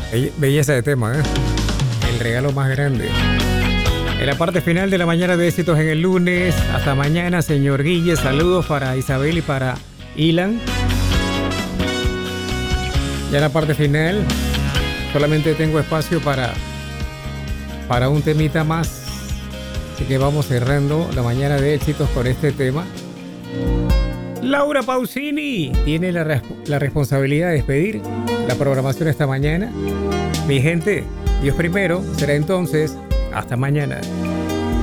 Belleza de tema, ¿eh? El regalo más grande. En la parte final de la mañana de éxitos en el lunes. Hasta mañana, señor Guille. Saludos para Isabel y para Ilan. Ya en la parte final solamente tengo espacio para un temita más. Así que vamos cerrando la mañana de éxitos con este tema. Laura Pausini tiene la responsabilidad de despedir la programación esta mañana. Mi gente, Dios primero. Será entonces hasta mañana.